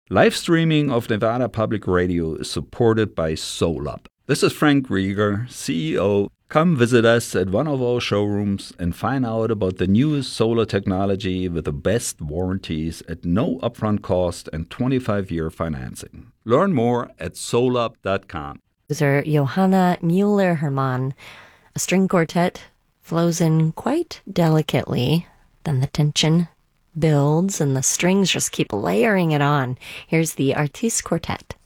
Live streaming of Nevada Public Radio is supported by SolUp. This is Frank Rieger, CEO. Come visit us at one of our showrooms and find out about the newest solar technology with the best warranties at no upfront cost and 25-year financing. Learn more at solup.com. Johanna Müller-Hermann. A string quartet flows in quite delicately, then the tension builds and the strings just keep layering it on. Here's the Artiste Quartet.